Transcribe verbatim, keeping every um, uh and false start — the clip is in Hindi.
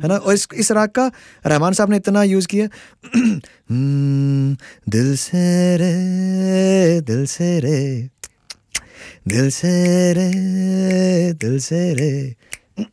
है ना। और इस इस राग का रहमान साहब ने इतना यूज़ किया हम्म, दिल से रे दिल से रे दिल से रे दिल से रे